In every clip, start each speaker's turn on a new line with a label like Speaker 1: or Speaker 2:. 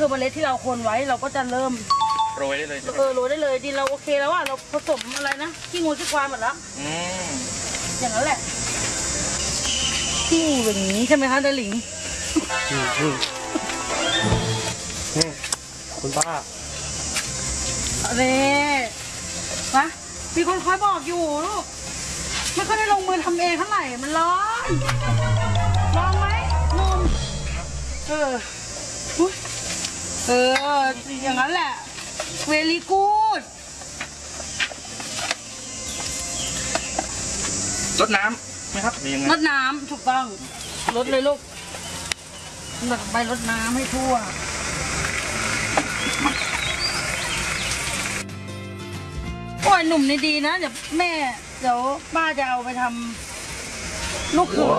Speaker 1: คือเมล็ดที่เราคนไว้เราก็จะเริ่ม
Speaker 2: โรยได้เลย
Speaker 1: โรยได้เลยดินเราโอเคแล้วอ่ะเราผสมอะไรนะขี้งูขี้ควายหมดแล้วอย่างนั้นแหละที่อย่างนี้ใช่ไหมคะดาหลิง
Speaker 3: นี่คุณป้า
Speaker 1: เร่วะมีคนคอยบอกอยู่ลูกไม่ค่อยได้ลงมือทำเองเท่าไหร่มันร้อนลองไหมนุ่มอย่างนั้นแหละเวลี่กูด
Speaker 2: รดน้ำไหมครับหรือยังไง
Speaker 1: รดน้ำถูกต้องรดเลยลูกหลักใบรดน้ำให้ทั่วโอ้ยหนุ่มนี่ดีนะเดี๋ยวแม่เดี๋ยวป้าจะเอาไปทำลูกเขย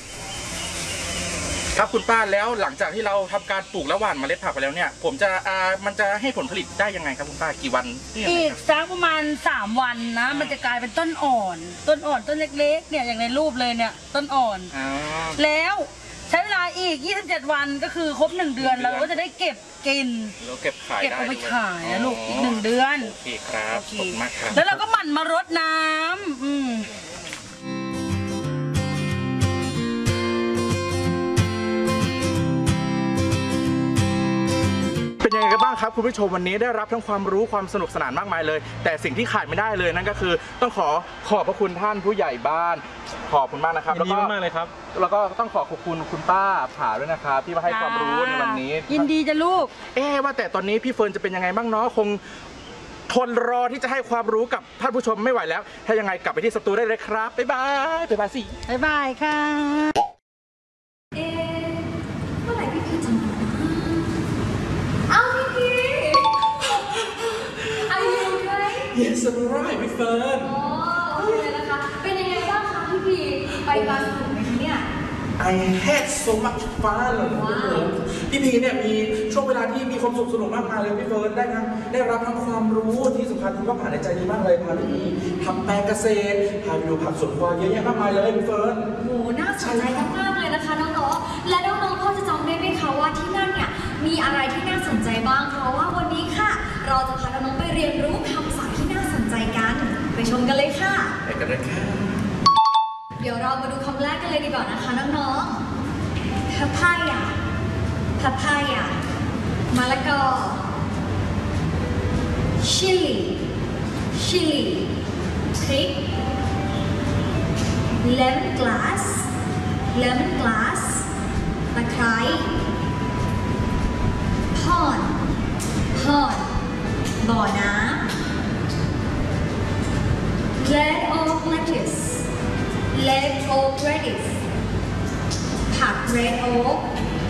Speaker 2: ครับคุณป้าแล้วหลังจากที่เราทำการปลูกและหว่านเมล็ดผักไปแล้วเนี่ยมันจะให้ผลผลิตได้ยังไงครับคุณป้ากี่วัน
Speaker 1: อีกสักประมาณ3 วันนะมันจะกลายเป็นต้นอ่อนต้นเล็กๆเนี่ยอย่างในรูปเลยเนี่ยต้นอ่อนแล้วใช้เวลาอีก27 วันก็คือครบ1 เดือนเราก็จะได้เก็บกิน
Speaker 2: แล้วเก็บขายได้
Speaker 1: เอาไปขายนะลูกอีก1 เดือน
Speaker 2: โอเคครับขอบคุณมากครับ
Speaker 1: แล้วเราก็หมั่นมารดน้ำ
Speaker 2: เป็นยังไงกันบ้างครับคุณผู้ชมวันนี้ได้รับทั้งความรู้ความสนุกสนานมากมายเลยแต่สิ่งที่ขาดไม่ได้เลยนั่นก็คือต้องขอบพระคุณท่านผู้ใหญ่บ้านขอบคุณมากนะครับ
Speaker 3: ยินดีมากเลยครับ
Speaker 2: แล้วก็ต้องขอบคุณคุณป้าผาด้วยนะครับที่มาให้ความรู้ในวันนี้
Speaker 1: ยินดีจะลูก
Speaker 2: ว่าแต่ตอนนี้พี่เฟิร์นจะเป็นยังไงบ้างเนาะคงทนรอที่จะให้ความรู้กับท่านผู้ชมไม่ไหวแล้วถ้ายังไงกลับไปที่สตูได้เลยครับบ๊ายบายบ๊ายบายสิ
Speaker 1: บ๊ายบายค่ะ
Speaker 4: เมื่อไหร่พี่พีจะมาเอาพี่พี Are you okay?
Speaker 2: Yes I'm alright พี่เฟิร์น
Speaker 4: โอเคนะคะเป็นยังไงบ้างคะพี่พีไปบาสนุกไหมคะเนี่ย
Speaker 5: I had so much fun พี่พีเนี่ยมีช่วงเวลาที่มีความสุขสนุกมากมายเลยพี่เฟิร์นได้รับทั้งความรู้ที่สำคัญคุณก็ผ่านในใจดีมากเลยพาพี่พีทำแปลงเกษตรพาไปดูผักสวนครัวเยอะแยะมากมายเลยพี่เฟิร์น
Speaker 4: โหน่าสนใจมากๆเลยนะคะน้องๆและน้องๆพอจะจำได้ไหมคะว่าที่นั่นเนี่ยมีอะไรที่น่าสนใจบ้างเพราะว่าวันนี้ค่ะเราจะพาน้องๆไปเรียนรู้คำศัพท์ที่น่าสนใจกันไปชมกันเลยค่ะ
Speaker 5: ไปกันเลยค่ะ
Speaker 4: เดี๋ยวเรามาดูคำแรกกันเลยดีกว่านะคะน้องๆ papaya papaya มะละกอ chili chili พริก lemon grass lemon grass ตะไคร้ pond pond บ่อน้ำ red oak lettuce red oak lettuce ผัก red oak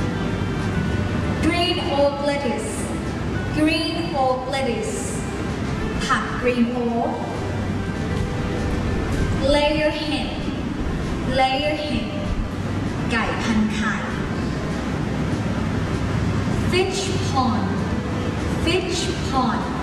Speaker 4: green oak lettuce green oak lettuce ผัก green oak layer hen layer hen ไก่พันไข่ fish pond fish pond